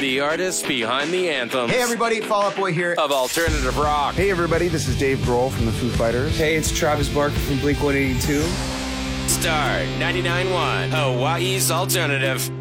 the artists behind the anthems. Hey everybody, Fall Out Boy here. Of alternative rock. Hey everybody, this is Dave Grohl from the Foo Fighters. Hey, it's Travis Barker from Blink-182. Star 99.1, Hawaii's alternative.